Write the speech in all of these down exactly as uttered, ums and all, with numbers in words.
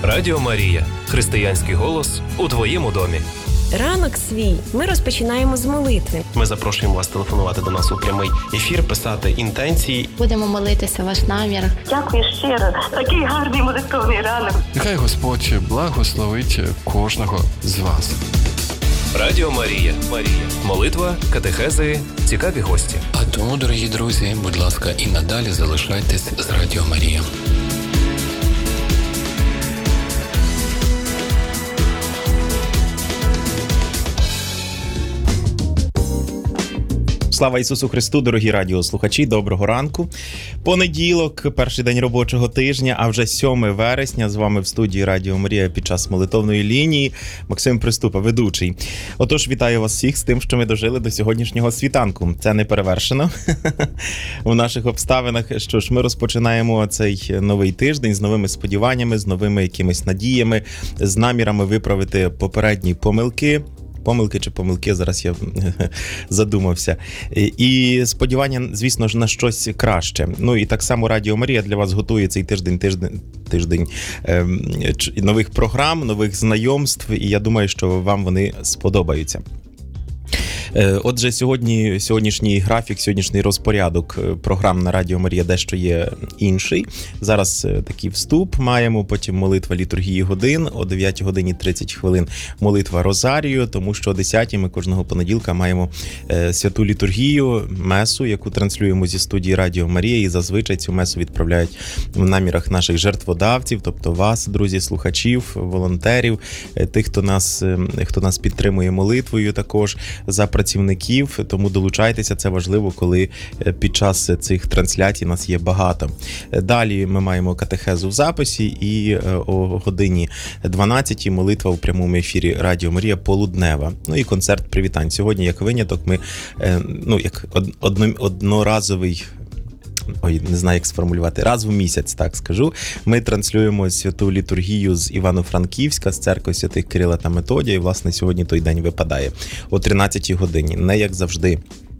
Радіо Марія. Християнський голос у твоєму домі. Ранок свій ми розпочинаємо з молитви. Ми запрошуємо вас телефонувати до нас у прямий ефір, писати інтенції. Будемо молитися ваш намір. Дякую щиро. Такий гарний молитовний ранок. Нехай Господь благословить кожного з вас. Радіо Марія. Марія. Молитва, катехези, цікаві гості. А тому, дорогі друзі, будь ласка, і надалі залишайтесь з Радіо Марія. Слава Ісусу Христу, дорогі радіослухачі, доброго ранку. Понеділок, перший день робочого тижня, а вже сьоме вересня. З вами в студії Радіо Марія під час молитовної лінії Максим Приступа, ведучий. Отож, вітаю вас всіх з тим, що ми дожили до сьогоднішнього світанку. Це не перевершено у наших обставинах. Що ж, ми розпочинаємо цей новий тиждень з новими сподіваннями, з новими якимись надіями, з намірами виправити попередні помилки. Помилки чи помилки, зараз я задумався. І сподівання, звісно ж, на щось краще. Ну і так само Радіо Марія для вас готує цей тиждень, тиждень, тиждень е, нових програм, нових знайомств, і я думаю, що вам вони сподобаються. Отже, сьогодні, сьогоднішній графік, сьогоднішній розпорядок програм на Радіо Марія дещо є інший. Зараз такий вступ маємо, потім молитва літургії годин, о дев'ятій годині тридцять хвилин молитва Розарію, тому що о десятій ми кожного понеділка маємо святу літургію, месу, яку транслюємо зі студії Радіо Марія, і зазвичай цю месу відправляють в намірах наших жертводавців, тобто вас, друзі, слухачів, волонтерів, тих, хто нас, хто нас підтримує молитвою також, за працівників, тому долучайтеся, це важливо, коли під час цих трансляцій нас є багато. Далі ми маємо катехезу в записі і о годині дванадцятій молитва у прямому ефірі Радіо Марія полуднева. Ну і концерт привітань. Сьогодні, як виняток, ми, ну, як одно, одноразовий Ой, не знаю, як сформулювати. Раз в місяць, так скажу. Ми транслюємо святу літургію з Івано-Франківська, з церкви святих Кирила та Методія. І, власне, сьогодні той день випадає о тринадцятій годині. Не як завжди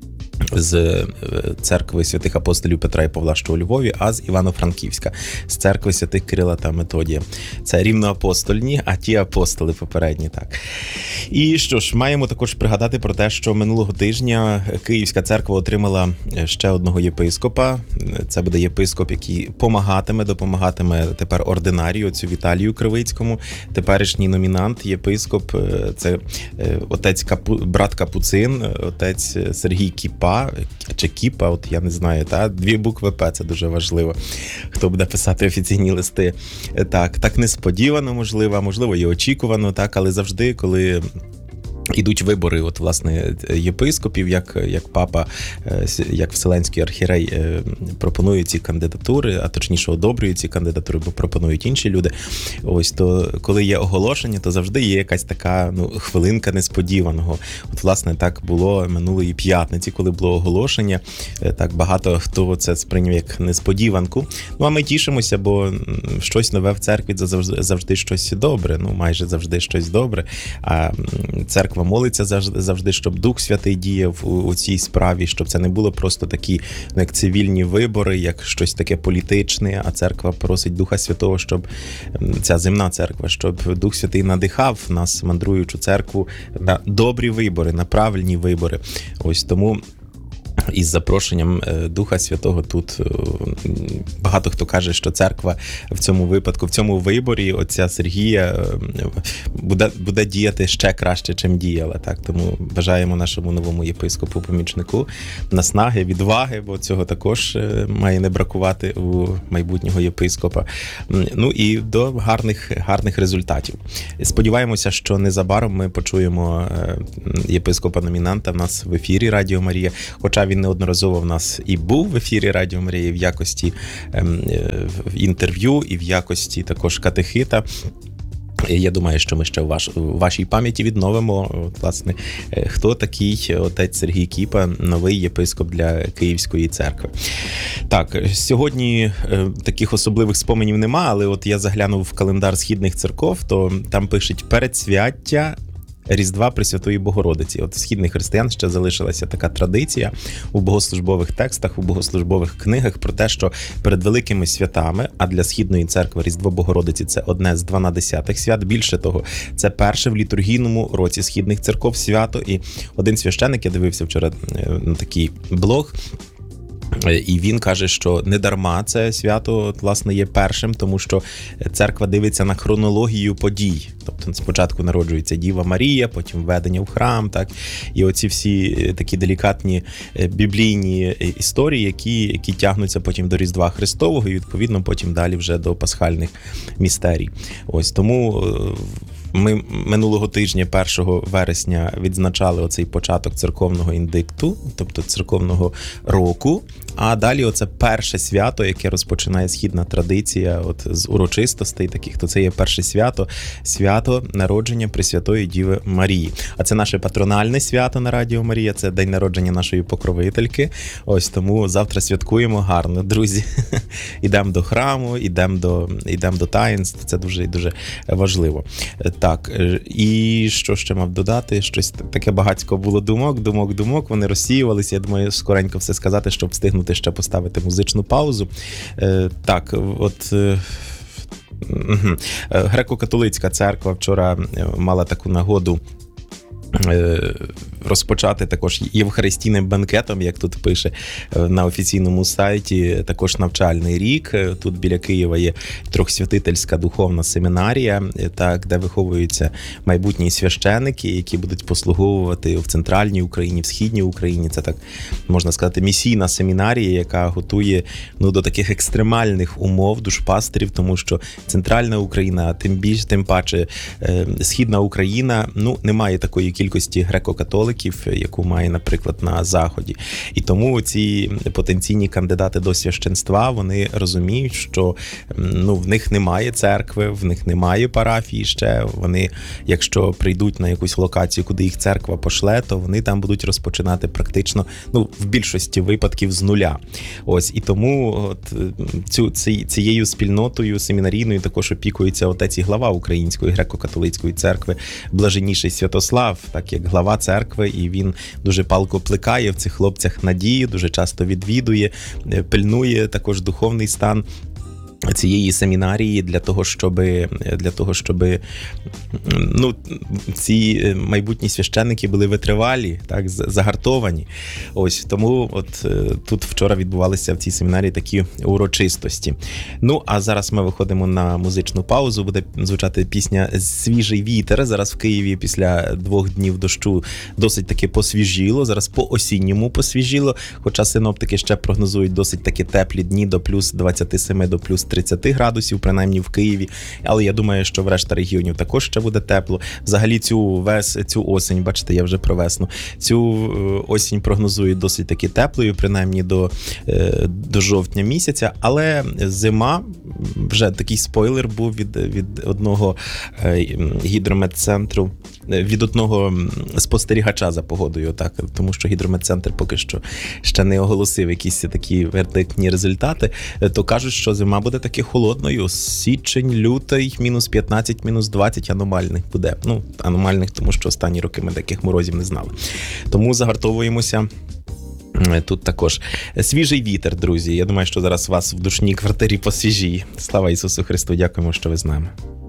з церкви святих апостолів Петра і Павла, що у Львові, а з Івано-Франківська, з церкви святих Кирила та Методія. Це рівноапостольні, а ті апостоли попередні, так. І що ж, маємо також пригадати про те, що минулого тижня Київська церква отримала ще одного єпископа. Це буде єпископ, який помагатиме, допомагатиме тепер ординарію, отцю Віталію Кривицькому. Теперішній номінант, єпископ, це отець Капу... брат Капуцин, отець Сергій Кіпа, чи Кіпа, от я не знаю, та дві букви П, це дуже важливо, хто буде писати офіційні листи. Так, так несподівано, можливо, можливо, і очікувано, так, але завжди, коли ідуть вибори, от, власне, єпископів, як, як папа, як Вселенський архієрей пропонує ці кандидатури, а точніше одобрює ці кандидатури, бо пропонують інші люди. Ось, то коли є оголошення, то завжди є якась така, ну, хвилинка несподіваного. От, власне, так було минулої п'ятниці, коли було оголошення. Так багато хто це сприйняв як несподіванку. Ну, а ми тішимося, бо щось нове в церкві завжди, завжди щось добре, ну, майже завжди щось добре. А церква молиться завжди, завжди, щоб Дух Святий діяв у, у цій справі, щоб це не було просто такі, ну, як цивільні вибори, як щось таке політичне, а церква просить Духа Святого, щоб ця земна церква, щоб Дух Святий надихав нас, мандруючу церкву, на добрі вибори, на правильні вибори. Ось тому із запрошенням Духа Святого тут багато хто каже, що церква в цьому випадку, в цьому виборі отця Сергія буде, буде діяти ще краще, чим діяла. Так? Тому бажаємо нашому новому єпископу-помічнику наснаги, відваги, бо цього також має не бракувати у майбутнього єпископа. Ну і до гарних, гарних результатів. Сподіваємося, що незабаром ми почуємо єпископа-номінанта в нас в ефірі Радіо Марія, хоча він неодноразово в нас і був в ефірі Радіо Марії в якості ем, в інтерв'ю і в якості також катехита. Я думаю, що ми ще в, ваш, в вашій пам'яті відновимо, власне, хто такий отець Сергій Кіпа, новий єпископ для Київської церкви. Так, сьогодні таких особливих споменів нема, але от я заглянув в календар східних церков, то там пишуть передсвяття Різдва Пресвятої Богородиці. От в східних християн ще залишилася така традиція у богослужбових текстах, у богослужбових книгах про те, що перед великими святами, а для східної церкви Різдво Богородиці це одне з дванадцяти свят, більше того, це перше в літургійному році східних церков свято. І один священник, я дивився вчора на такий блог, і він каже, що не дарма це свято, власне, є першим, тому що церква дивиться на хронологію подій. Тобто спочатку народжується Діва Марія, потім введення в храм, так, і оці всі такі делікатні біблійні історії, які, які тягнуться потім до Різдва Христового і, відповідно, потім далі вже до пасхальних містерій. Ось, тому ми минулого тижня, першого вересня, відзначали оцей початок церковного індикту, тобто церковного року, а далі оце перше свято, яке розпочинає східна традиція от з урочистостей таких, то це є перше свято, свято народження Пресвятої Діви Марії. А це наше патрональне свято на Радіо Марія, це день народження нашої покровительки. Ось тому завтра святкуємо гарно, друзі. Ідемо до храму, ідемо до, ідемо до таїнств, це дуже дуже важливо. Так, і що ще мав додати? Щось таке багатько було думок, думок, думок, вони розсіювалися. Я думаю, скоренько все сказати, щоб встигнути ще поставити музичну паузу. Так, от Греко-католицька церква вчора мала таку нагоду розпочати також євхаристійним бенкетом, як тут пише на офіційному сайті, також навчальний рік. Тут біля Києва є трьохсвятительська духовна семінарія, так, де виховуються майбутні священики, які будуть послуговувати в центральній Україні, в східній Україні. Це, так можна сказати, місійна семінарія, яка готує ну, до таких екстремальних умов душпастерів, тому що центральна Україна, тим більше, тим паче східна Україна, ну, не має такої кількості греко-католиків, яку має, наприклад, на Заході. І тому ці потенційні кандидати до священства, вони розуміють, що ну, в них немає церкви, в них немає парафії ще. Вони, якщо прийдуть на якусь локацію, куди їх церква пошле, то вони там будуть розпочинати практично, ну, в більшості випадків з нуля. Ось, і тому от, цю, ці, цією спільнотою семінарійною також опікується отець і глава Української греко-католицької церкви, блаженніший Святослав, так як глава церкви, і він дуже палко плекає в цих хлопцях надію, дуже часто відвідує, пильнує також духовний стан цієї семінарії для того, щоб для того, щоб ну, ці майбутні священники були витривалі, так, загартовані. Ось тому от тут вчора відбувалися в цій семінарії такі урочистості. Ну, а зараз ми виходимо на музичну паузу, буде звучати пісня «Свіжий вітер». Зараз в Києві після двох днів дощу досить таки посвіжіло, зараз по-осінньому посвіжіло, хоча синоптики ще прогнозують досить таки теплі дні до плюс двадцять сім, до плюс тридцять градусів, принаймні в Києві, але я думаю, що в решта регіонів також ще буде тепло. Взагалі цю вес, цю осінь, бачите, я вже про весну, цю осінь прогнозують досить таки теплою, принаймні до, до жовтня місяця, але зима, вже такий спойлер був від, від одного гідрометцентру, від одного спостерігача за погодою, так, тому що гідрометцентр поки що ще не оголосив якісь такі вердиктні результати, то кажуть, що зима буде таки холодною. Січень, лютий, мінус п'ятнадцять, мінус двадцять аномальних буде. Ну, аномальних, тому що останні роки ми таких морозів не знали. Тому загартовуємося. Тут також свіжий вітер, друзі. Я думаю, що зараз у вас в душній квартирі посвіжіє. Слава Ісусу Христу, дякуємо, що ви з нами.